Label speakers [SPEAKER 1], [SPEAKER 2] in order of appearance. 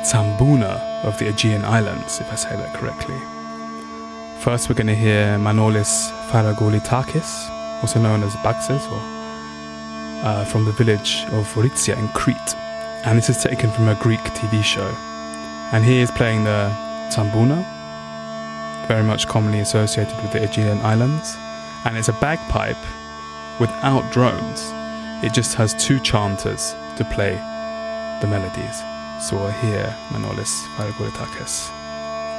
[SPEAKER 1] Tambuna of the Aegean Islands, if I say that correctly. First we're going to hear Manolis Faragoulidakis, also known as Baxes, from the village of Voritsia in Crete. And this is taken from a Greek TV show. And he is playing the Tambuna, very much commonly associated with the Aegean Islands. And it's a bagpipe without drones. It just has two chanters to play the melodies. So we'll hear Manolis Faragoulidakis.